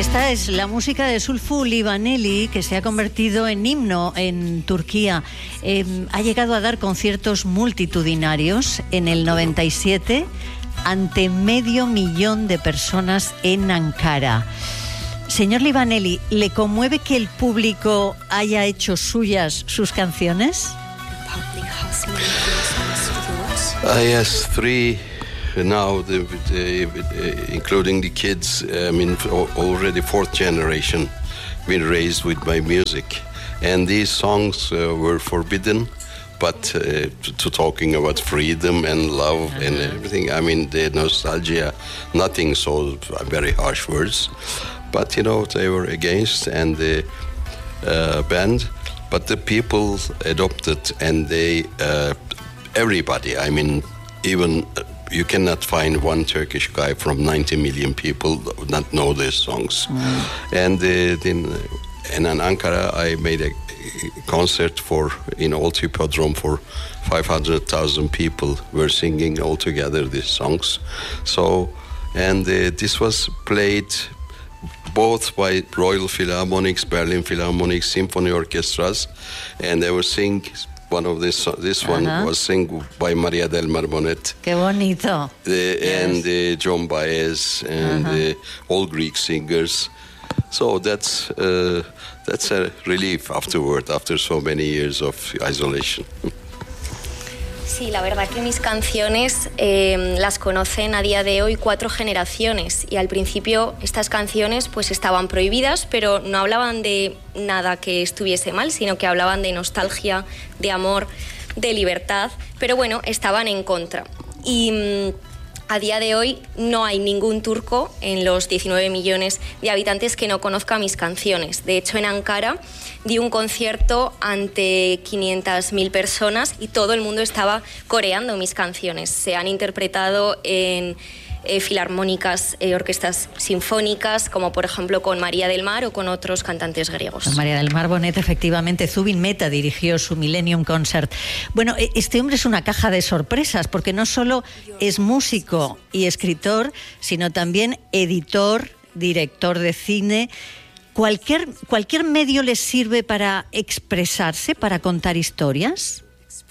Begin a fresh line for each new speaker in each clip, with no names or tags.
Esta es la música de Sulfu Livaneli, que se ha convertido en himno en Turquía. Ha llegado a dar conciertos multitudinarios en el 97 ante 500.000 de personas en Ankara. Señor Livaneli, ¿le conmueve que el público haya hecho suyas sus canciones?
Yes, 3 now, including the kids. I mean, already 4th generation been raised with my music, and these songs were forbidden. But to talking about freedom and love and everything, I mean, the nostalgia, nothing so very harsh words. But, you know, they were against and the banned. But the people adopted and they, everybody, I mean, even you cannot find one Turkish guy from 90 million people not know these songs. And then in Ankara, I made a concert in Old Hippodrome for 500,000 people were singing all together these songs. So, and this was played both by Royal Philharmonics, Berlin Philharmonic, symphony orchestras, and they were singing. One of this one was sung by Maria del Mar Bonet.
Qué bonito.
And John Baez and all Greek singers. So that's a relief afterward, after so many years of isolation.
Sí, la verdad que mis canciones las conocen a día de hoy 4 generaciones, y al principio estas canciones pues estaban prohibidas, pero no hablaban de nada que estuviese mal, sino que hablaban de nostalgia, de amor, de libertad, pero bueno, estaban en contra. Y a día de hoy no hay ningún turco en los 19 millones de habitantes que no conozca mis canciones. De hecho, en Ankara di un concierto ante 500.000 personas y todo el mundo estaba coreando mis canciones. Se han interpretado en filarmónicas, orquestas sinfónicas, como por ejemplo con María del Mar o con otros cantantes griegos.
Con María del Mar Bonet, efectivamente. Zubin Mehta dirigió su Millennium Concert. Bueno, este hombre es una caja de sorpresas, porque no solo es músico y escritor, sino también editor, director de cine. ¿Cualquier medio les sirve para expresarse, para contar historias?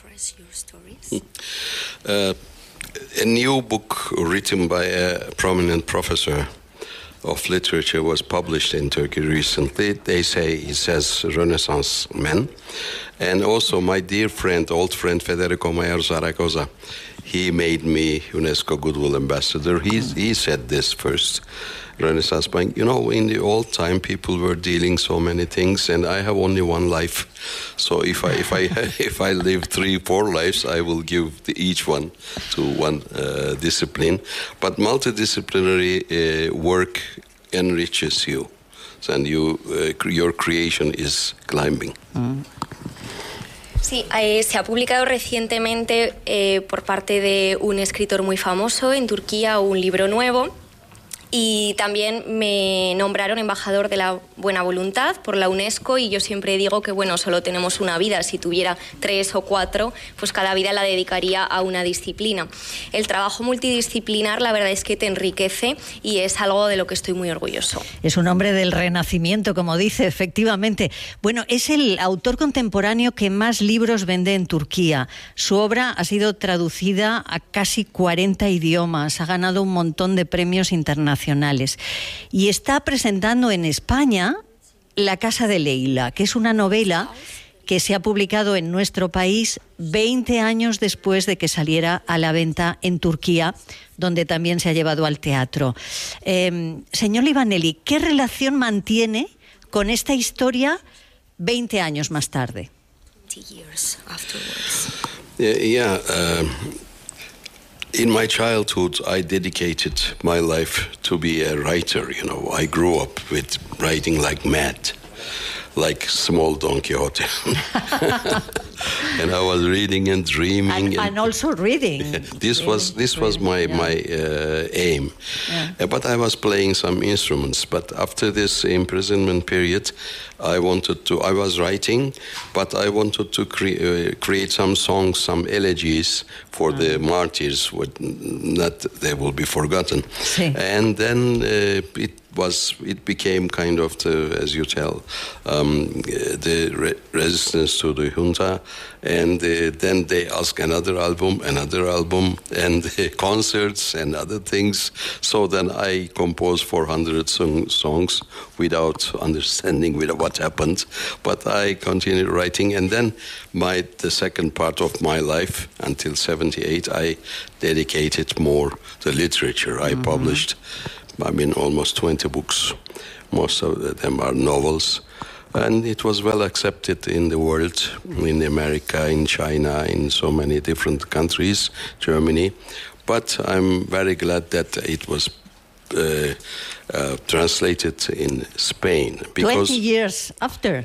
A new book written by a prominent professor of literature was published in Turkey recently. It says Renaissance Man. And also my dear friend, old friend Federico Mayer Zaragoza, he made me UNESCO Goodwill Ambassador. He said this first. Renaissance Man, you know, in the old time people were dealing so many things, and I have only one life. So if I live 3-4 lives, I will give each one to one discipline. But multidisciplinary work enriches you, and your creation is climbing.
Sí, se ha publicado recientemente por parte de un escritor muy famoso en Turquía un libro nuevo. Y también me nombraron embajador de la buena voluntad por la UNESCO, y yo siempre digo que, bueno, solo tenemos una vida. Si tuviera 3 o 4, pues cada vida la dedicaría a una disciplina. El trabajo multidisciplinar, la verdad es que te enriquece y es algo de lo que estoy muy orgulloso.
Es un hombre del Renacimiento, como dice, efectivamente. Bueno, es el autor contemporáneo que más libros vende en Turquía. Su obra ha sido traducida a casi 40 idiomas, ha ganado un montón de premios internacionales. Y está presentando en España La Casa de Leila, que es una novela que se ha publicado en nuestro país 20 años después de que saliera a la venta en Turquía, donde también se ha llevado al teatro. Señor Livaneli, ¿qué relación mantiene con esta historia 20 años más tarde?
In my childhood, I dedicated my life to be a writer. You know, I grew up with writing like mad, like small Don Quixote. And I was reading and dreaming.
And also reading.
This was my aim. Yeah. But I was playing some instruments. But after this imprisonment period, I was writing, but I wanted to create some songs, some elegies for the martyrs, they will be forgotten.
Sí.
And then it became kind of as you tell, the resistance to the junta, and then they asked another album, and concerts and other things. So then I composed 400 songs without understanding what happened, but I continued writing, and then the second part of my life until 78, I dedicated more to literature. I published, almost 20 books. Most of them are novels. And it was well accepted in the world, in America, in China, in so many different countries, Germany. But I'm very glad that it was translated in Spain. Because
20 years after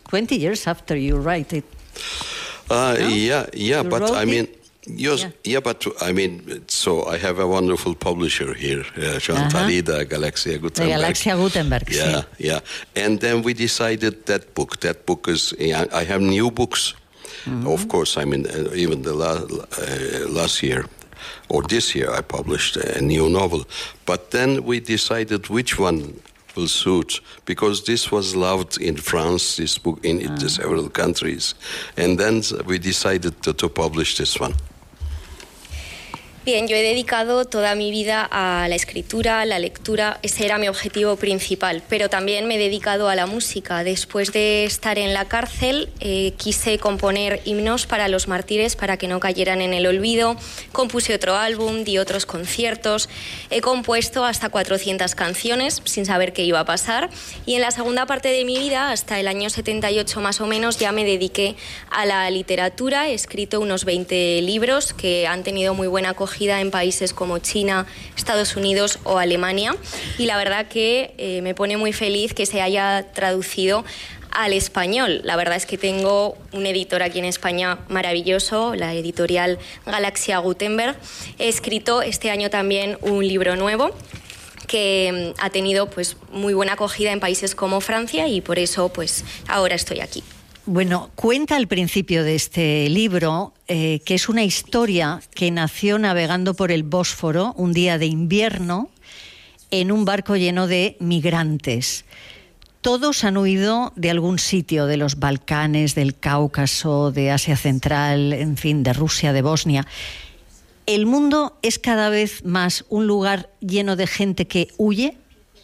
you write it.
No? Yeah,
you
but I mean...
It?
But I mean, so I have a wonderful publisher here, Chantalida, Galaxia Gutenberg.
Galaxia Gutenberg,
yeah. And then we decided that book is, I have new books, of course, even the last year, or this year, I published a new novel. But then we decided which one will suit, because this was loved in France, this book, in several countries. And then we decided to publish this one.
Bien, yo he dedicado toda mi vida a la escritura, a la lectura, ese era mi objetivo principal, pero también me he dedicado a la música. Después de estar en la cárcel, quise componer himnos para los mártires para que no cayeran en el olvido, compuse otro álbum, di otros conciertos, he compuesto hasta 400 canciones sin saber qué iba a pasar, y en la segunda parte de mi vida, hasta el año 78 más o menos, ya me dediqué a la literatura, he escrito unos 20 libros que han tenido muy buena acogida en países como China, Estados Unidos o Alemania, y la verdad que me pone muy feliz que se haya traducido al español. La verdad es que tengo un editor aquí en España maravilloso, la editorial Galaxia Gutenberg. He escrito este año también un libro nuevo que ha tenido pues muy buena acogida en países como Francia, y por eso pues ahora estoy aquí.
Bueno, cuenta al principio de este libro que es una historia que nació navegando por el Bósforo un día de invierno en un barco lleno de migrantes. Todos han huido de algún sitio, de los Balcanes, del Cáucaso, de Asia Central, en fin, de Rusia, de Bosnia. ¿El mundo es cada vez más un lugar lleno de gente que huye?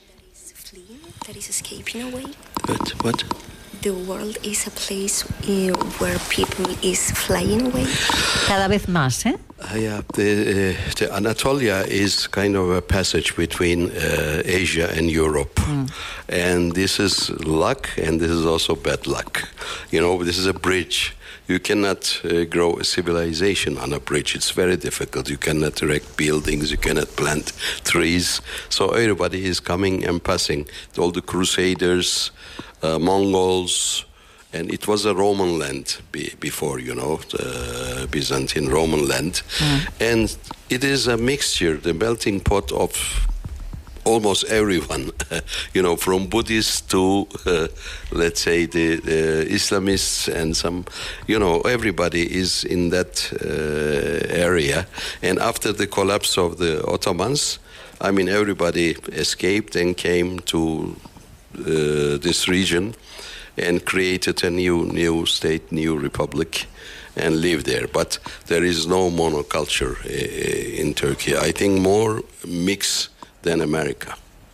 What?
The world is a place where people is flying away.
Cada vez más, ¿eh?
Yeah, the Anatolia is kind of a passage between Asia and Europe. And this is luck, and this is also bad luck. You know, this is a bridge. You cannot grow a civilization on a bridge. It's very difficult. You cannot erect buildings. You cannot plant trees. So everybody is coming and passing. All the Crusaders, Mongols, and it was a Roman land before, you know, the Byzantine Roman land. And it is a mixture, the melting pot of almost everyone, you know, from Buddhists to, let's say, the Islamists and some, you know, everybody is in that area. And after the collapse of the Ottomans, I mean, everybody escaped and came to this region and created a new state, new republic, and live there. But there is no monoculture in Turkey. I think more mix than America.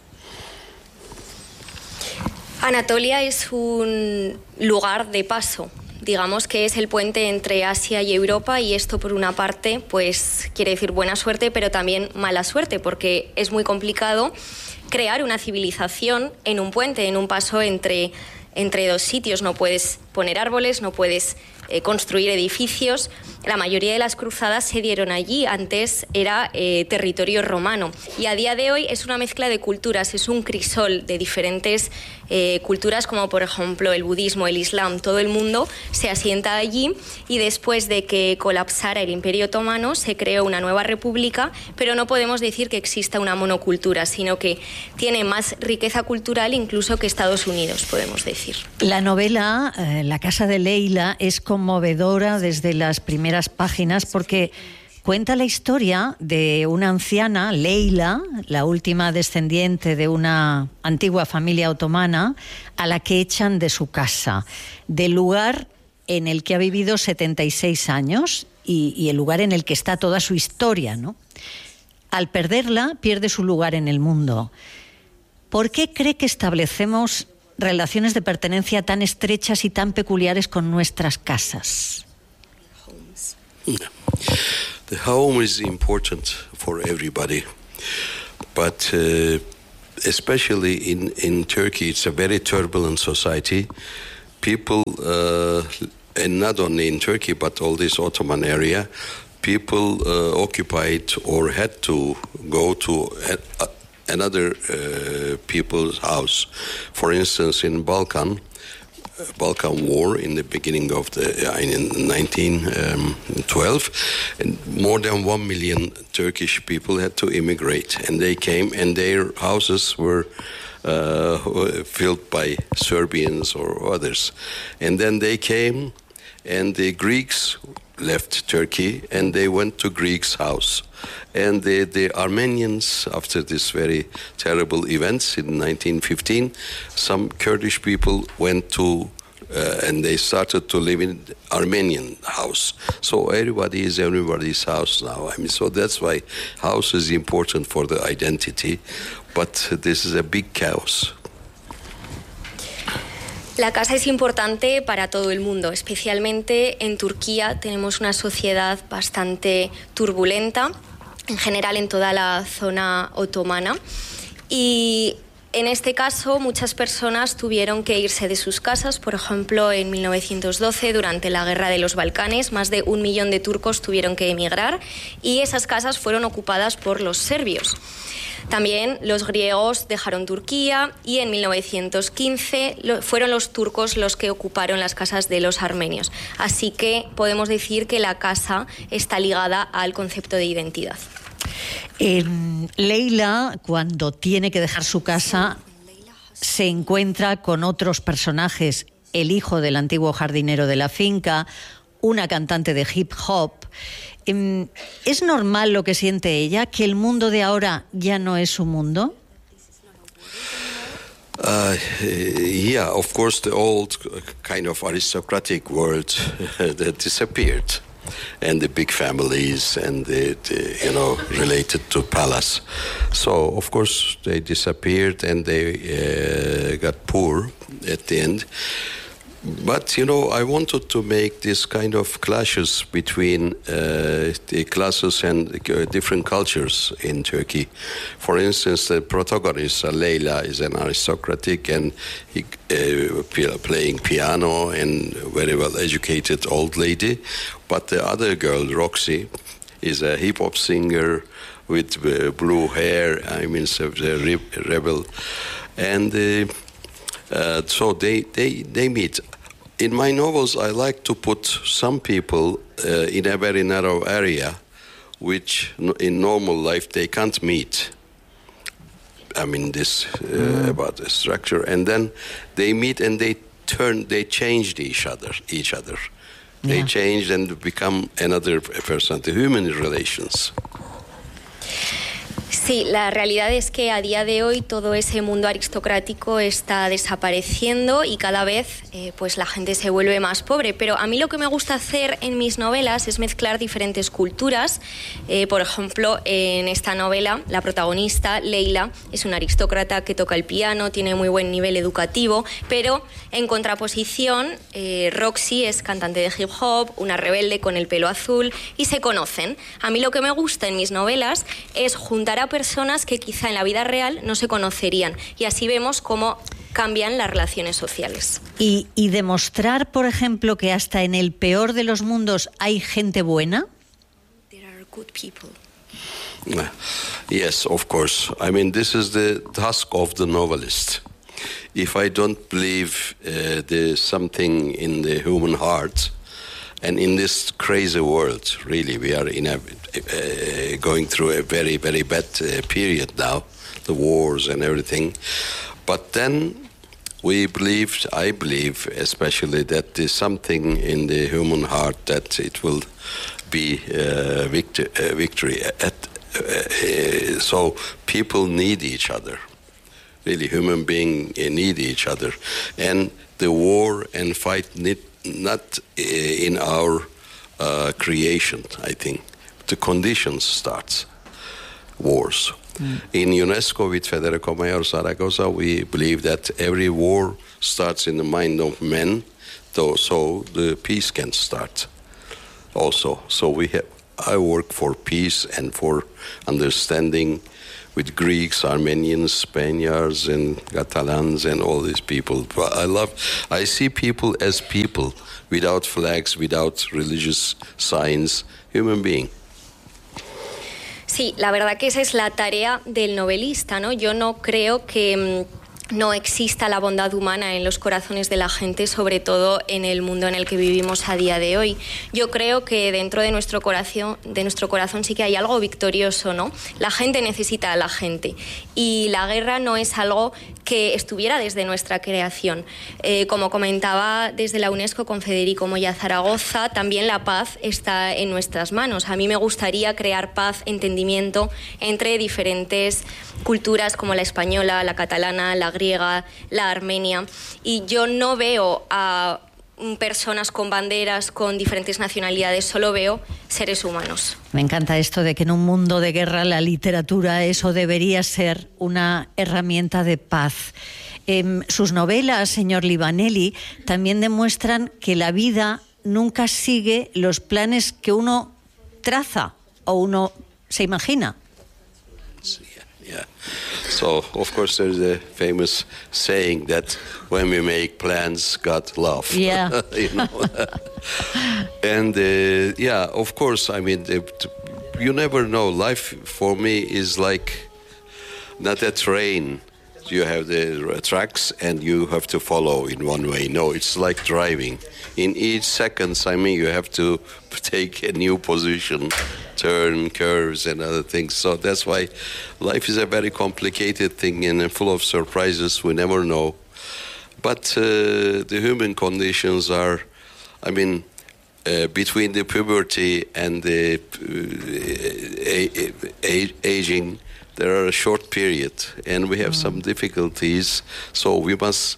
Anatolia es un lugar de paso. Digamos que es el puente entre Asia y Europa, y esto por una parte pues quiere decir buena suerte, pero también mala suerte, porque es muy complicado crear una civilización en un puente, en un paso entre dos sitios. No puedes poner árboles, no puedes construir edificios. La mayoría de las cruzadas se dieron allí, antes era territorio romano, y a día de hoy es una mezcla de culturas, es un crisol de diferentes culturas, como por ejemplo el budismo, el islam. Todo el mundo se asienta allí, y después de que colapsara el Imperio Otomano se creó una nueva república, pero no podemos decir que exista una monocultura, sino que tiene más riqueza cultural incluso que Estados Unidos, podemos decir.
La novela La casa de Leila es conmovedora desde las primeras páginas porque cuenta la historia de una anciana, Leila, la última descendiente de una antigua familia otomana, a la que echan de su casa, del lugar en el que ha vivido 76 años y el lugar en el que está toda su historia, ¿no? Al perderla, pierde su lugar en el mundo. ¿Por qué cree que establecemos relaciones de pertenencia tan estrechas y tan peculiares con nuestras casas?
The home is important for everybody, but especially in Turkey, it's a very turbulent society. People, and not only in Turkey, but all this Ottoman area, people occupied or had to go to another people's house. For instance, in Balkan War in the beginning of in 1912, and more than 1 million Turkish people had to immigrate, and they came, and their houses were filled by Serbians or others, and then they came, and the Greeks left Turkey, and they went to Greeks' house. And the Armenians, after this very terrible events in 1915, some Kurdish people went to, and they started to live in Armenian house. So everybody is everybody's house now. I mean, so that's why house is important for the identity, but this is a big chaos.
La casa es importante para todo el mundo, especialmente en Turquía. Tenemos una sociedad bastante turbulenta, en general en toda la zona otomana, y en este caso muchas personas tuvieron que irse de sus casas. Por ejemplo, en 1912, durante la Guerra de los Balcanes, más de 1 millón de turcos tuvieron que emigrar, y esas casas fueron ocupadas por los serbios. También los griegos dejaron Turquía, y en 1915 fueron los turcos los que ocuparon las casas de los armenios. Así que podemos decir que la casa está ligada al concepto de identidad.
Leila, cuando tiene que dejar su casa, se encuentra con otros personajes: el hijo del antiguo jardinero de la finca, una cantante de hip hop. ¿Es normal lo que siente ella, que el mundo de ahora ya no es su mundo?
Yeah, of course, the old kind of aristocratic world that disappeared, and the big families and the related to palace. So of course they disappeared, and they got poor at the end. But, I wanted to make this kind of clashes between the classes and different cultures in Turkey. For instance, the protagonist, Leila, is an aristocratic and he playing piano and very well-educated old lady. But the other girl, Roxy, is a hip-hop singer with blue hair. I mean, a rebel. And so they meet. In my novels, I like to put some people in a very narrow area, which in normal life they can't meet. I mean, this about the structure, and then they meet and they changed each other. Yeah. They changed and become another person. The human relations.
Sí, la realidad es que a día de hoy todo ese mundo aristocrático está desapareciendo, y cada vez pues la gente se vuelve más pobre. Pero a mí lo que me gusta hacer en mis novelas es mezclar diferentes culturas. Por ejemplo, en esta novela, la protagonista, Leila, es una aristócrata que toca el piano, tiene muy buen nivel educativo, pero en contraposición, Roxy es cantante de hip hop, una rebelde con el pelo azul, y se conocen. A mí lo que me gusta en mis novelas es juntar a personas que quizá en la vida real no se conocerían, y así vemos cómo cambian las relaciones sociales.
Y demostrar, por ejemplo, que hasta en el peor de los mundos hay gente buena.
There are good people.
Yes, of course. I mean, this is the task of the novelist. If I don't believe there's something in the human heart, and in this crazy world, really, we are in going through a very, very bad period now, the wars and everything. But then I believe especially that there's something in the human heart that it will be victory. So people need each other. Really, human beings need each other. And the war and fight not in our creation, I think. The conditions starts wars. In UNESCO with Federico Mayor Zaragoza, we believe that every war starts in the mind of men, so the peace can start also. So I work for peace and for understanding with Greeks, Armenians, Spaniards, and Catalans, and all these people. I see people as people, without flags, without religious signs, human being.
Sí, la verdad que esa es la tarea del novelista, ¿no? Yo no creo que no exista la bondad humana en los corazones de la gente, sobre todo en el mundo en el que vivimos a día de hoy. Yo creo que dentro de nuestro corazón sí que hay algo victorioso, ¿no? La gente necesita a la gente y la guerra no es algo que estuviera desde nuestra creación. Como comentaba desde la UNESCO con Federico Moya Zaragoza, también la paz está en nuestras manos. A mí me gustaría crear paz, entendimiento entre diferentes culturas como la española, la catalana, la griega, la armenia, y yo no veo a personas con banderas, con diferentes nacionalidades, solo veo seres humanos.
Me encanta esto de que en un mundo de guerra la literatura, eso debería ser una herramienta de paz. Sus novelas, señor Livaneli, también demuestran que la vida nunca sigue los planes que uno traza o uno se imagina.
Yeah. So, of course, there's a famous saying that when we make plans, God laughs.
Yeah.
You know? And, yeah, of course, I mean, you never know. Life, for me, is like not a train. You have the tracks and you have to follow in one way. No, it's like driving. In each second, I mean, you have to take a new position, turn, curves, and other things. So that's why life is a very complicated thing and full of surprises. We never know. But the human conditions are, I mean, between the puberty and the aging, there are a short period, and we have some difficulties. So we must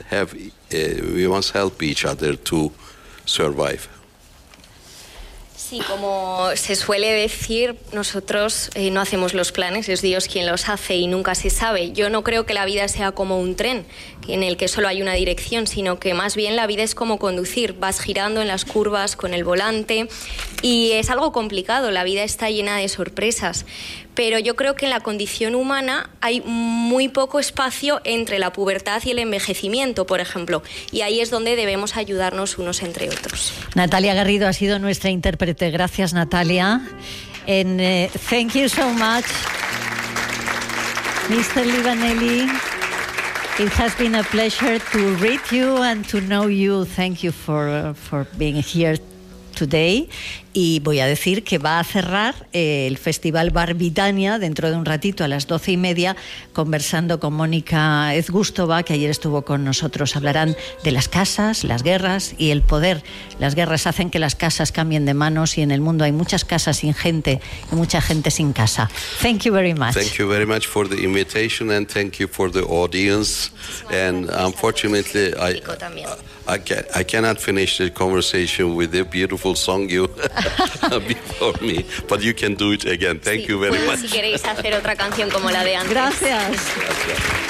help each other to survive.
Sí, como se suele decir, nosotros no hacemos los planes, es Dios quien los hace y nunca se sabe. Yo no creo que la vida sea como un tren en el que solo hay una dirección, sino que más bien la vida es como conducir. Vas girando en las curvas con el volante y es algo complicado, la vida está llena de sorpresas. Pero yo creo que en la condición humana hay muy poco espacio entre la pubertad y el envejecimiento, por ejemplo, y ahí es donde debemos ayudarnos unos entre otros.
Natalia Garrido ha sido nuestra intérprete. Gracias, Natalia. And thank you so much, Mr. Livaneli. It has been a pleasure to read you and to know you. Thank you for being here today. Y voy a decir que va a cerrar el Festival Barbitania dentro de un ratito a las 12:30, conversando con Mónica Ezgústova, que ayer estuvo con nosotros. Hablarán de las casas, las guerras y el poder. Las guerras hacen que las casas cambien de manos y en el mundo hay muchas casas sin gente y mucha gente sin casa. Thank you very much.
Thank you very much for the invitation and thank you for the audience. And unfortunately, I cannot finish the conversation with the beautiful song you before me, but you can do it again. Thank you very much.
Si queréis hacer otra canción como la de antes.
Gracias.